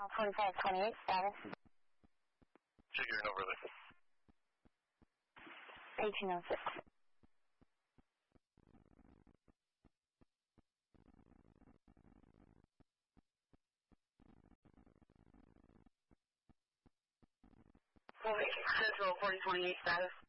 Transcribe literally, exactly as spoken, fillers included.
forty-five twenty-eight status. Figure and overlay. eighteen oh six. Central forty twenty-eight status.